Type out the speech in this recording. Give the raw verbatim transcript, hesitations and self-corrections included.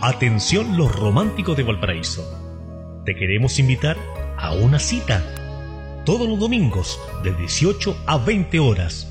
Atención los románticos de Valparaíso. Te queremos invitar a una cita. Todos los domingos de dieciocho a veinte horas